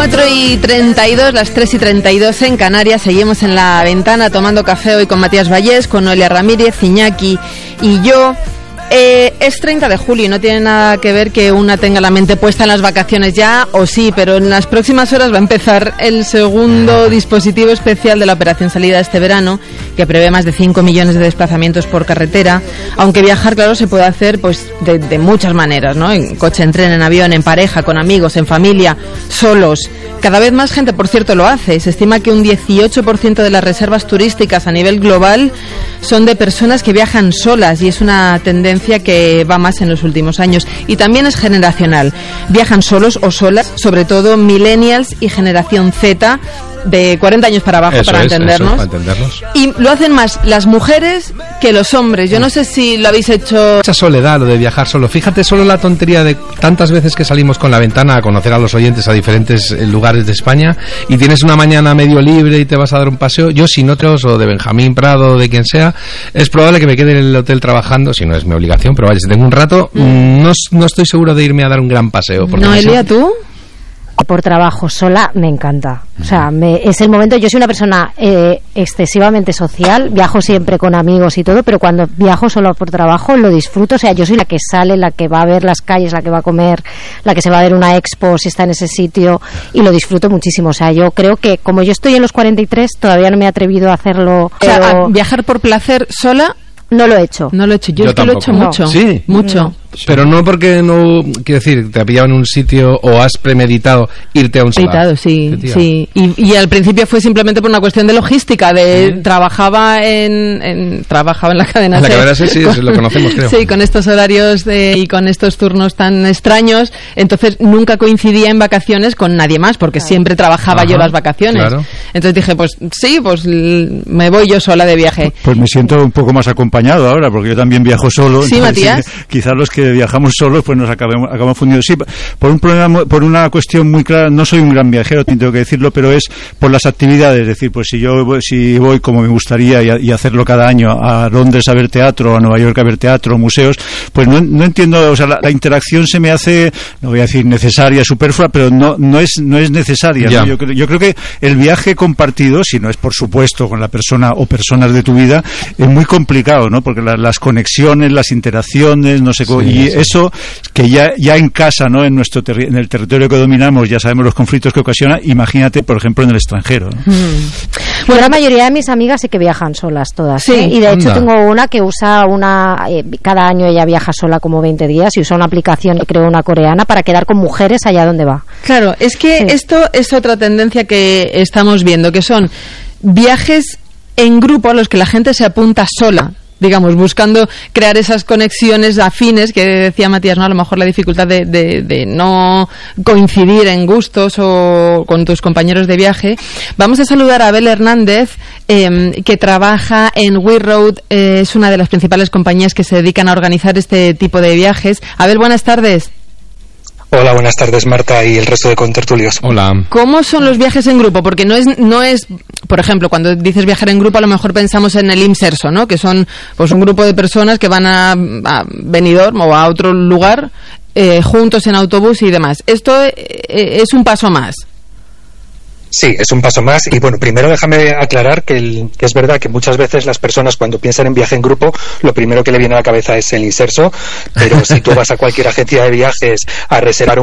4:32, las 3:32 en Canarias. Seguimos en La Ventana tomando café hoy con Matías Vallés, con Noelia Ramírez, Iñaki y yo. Es 30 de julio y no tiene nada que ver que una tenga la mente puesta en las vacaciones ya, o sí, pero en las próximas horas va a empezar el segundo dispositivo especial de la Operación Salida este verano, que prevé más de 5 millones de desplazamientos por carretera, aunque viajar, claro, se puede hacer pues de muchas maneras, ¿no? En coche, en tren, en avión, en pareja, con amigos, en familia, solos. Cada vez más gente, por cierto, lo hace. Se estima que un 18% de las reservas turísticas a nivel global son de personas que viajan solas, y es una tendencia que va más en los últimos años. Y también es generacional. Viajan solos o solas, sobre todo millennials y generación Z, de 40 años para abajo, para entendernos. Y lo hacen más las mujeres que los hombres. Yo no sé si lo habéis hecho. Mucha soledad, lo de viajar solo. Fíjate solo la tontería de tantas veces que salimos con La Ventana a conocer a los oyentes a diferentes lugares de España, y tienes una mañana medio libre y te vas a dar un paseo. Yo, si no o de Benjamín Prado o de quien sea, es probable que me quede en el hotel trabajando, si no es mi obligación, pero vaya, si tengo un rato, no estoy seguro de irme a dar un gran paseo. Noelia, ¿tú? Por trabajo sola me encanta, o sea, es el momento. Yo soy una persona excesivamente social, viajo siempre con amigos y todo, pero cuando viajo solo por trabajo lo disfruto. O sea, yo soy la que sale, la que va a ver las calles, la que va a comer, la que se va a ver una expo si está en ese sitio, y lo disfruto muchísimo. O sea, yo creo que como yo estoy en los 43 todavía no me he atrevido a hacerlo. O sea, viajar por placer sola no lo he hecho. No lo he hecho. Yo es que lo he hecho mucho. Sí. Mucho. No. Pero no porque no, quiero decir, te ha pillado en un sitio o has premeditado irte a un sitio. Sí. Y al principio fue simplemente por una cuestión de logística, trabajaba en la cadena. En la cadena sí, lo conocemos, creo. Sí, con estos horarios y con estos turnos tan extraños, entonces nunca coincidía en vacaciones con nadie más, porque siempre trabajaba yo las vacaciones. Claro. Entonces dije, pues me voy yo sola de viaje. Pues me siento un poco más acompañado ahora, porque yo también viajo solo. Sí, Matías. Quizás los que viajamos solos pues nos acabamos fundidos. Sí, por una cuestión muy clara, no soy un gran viajero, tengo que decirlo, pero es por las actividades. Es decir, pues si voy como me gustaría y hacerlo cada año a Londres a ver teatro, a Nueva York a ver teatro, museos, pues no entiendo. O sea, la interacción se me hace, no voy a decir necesaria, superflua, pero no es necesaria, ¿no? Yo creo que el viaje compartido, si no es por supuesto con la persona o personas de tu vida, es muy complicado, ¿no? Porque las conexiones, las interacciones, no sé cómo, y eso que ya en casa, ¿no? En el territorio que dominamos ya sabemos los conflictos que ocasiona. Imagínate, por ejemplo, en el extranjero, ¿no? Bueno, la mayoría de mis amigas sí que viajan solas todas, ¿eh? Y de hecho tengo una que usa cada año ella viaja sola como 20 días y usa una aplicación, creo, una coreana, para quedar con mujeres allá donde va. Claro, es que esto es otra tendencia que estamos viendo, que son viajes en grupo a los que la gente se apunta sola, digamos, buscando crear esas conexiones afines que decía Matías, ¿no? A lo mejor la dificultad de no coincidir en gustos o con tus compañeros de viaje. Vamos a saludar a Abel Hernández, que trabaja en We Road, es una de las principales compañías que se dedican a organizar este tipo de viajes. Abel, buenas tardes. Hola, buenas tardes, Marta y el resto de contertulios. Hola. ¿Cómo son los viajes en grupo? Porque no es, por ejemplo, cuando dices viajar en grupo, a lo mejor pensamos en el Imserso, ¿no? Que son pues un grupo de personas que van a Benidorm o a otro lugar juntos en autobús y demás. Esto es un paso más. Sí, es un paso más. Y bueno, primero déjame aclarar que es verdad que muchas veces las personas cuando piensan en viaje en grupo, lo primero que le viene a la cabeza es el Imserso, pero si tú vas a cualquier agencia de viajes a reservar